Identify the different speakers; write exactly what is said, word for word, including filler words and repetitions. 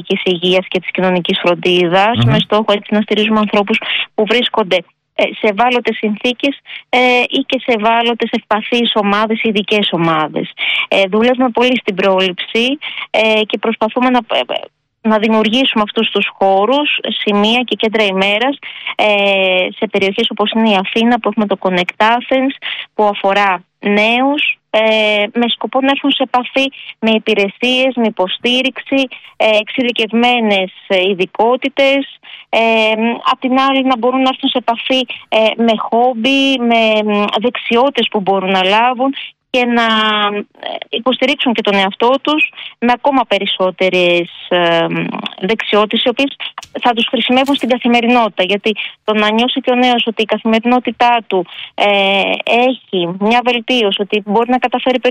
Speaker 1: ψυχικής υγείας και της κοινωνικής φροντίδας, mm-hmm. με στόχο έτσι να στηρίζουμε ανθρώπους που βρίσκονται σε ευάλωτες συνθήκες ε, ή και σε ευάλωτες ευπαθείς ομάδες, ειδικές ομάδες. Ε, δουλεύουμε πολύ στην πρόληψη ε, και προσπαθούμε να, να δημιουργήσουμε αυτούς τους χώρους, σημεία και κέντρα ημέρας ε, σε περιοχές όπως είναι η Αθήνα, που έχουμε το Connect Athens, που αφορά νέους, Ε, με σκοπό να έρθουν σε επαφή με υπηρεσίες, με υποστήριξη, ε, εξειδικευμένες ειδικότητες, ε, απ' την άλλη να μπορούν να έρθουν σε επαφή ε, με χόμπι, με δεξιότητες που μπορούν να λάβουν και να υποστηρίξουν και τον εαυτό τους με ακόμα περισσότερες ε, δεξιότητες, οι οποίες θα τους χρησιμεύουν στην καθημερινότητα. Γιατί το να νιώσει και ο νέος ότι η καθημερινότητά του ε, έχει μια βελτίωση, ότι μπορεί να καταφέρει